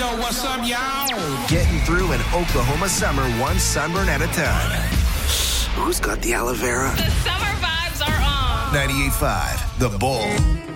Yo, what's up, y'all? Getting through an Oklahoma summer one sunburn at a time. Who's got the aloe vera? The summer vibes are on. 98.5, The Bull.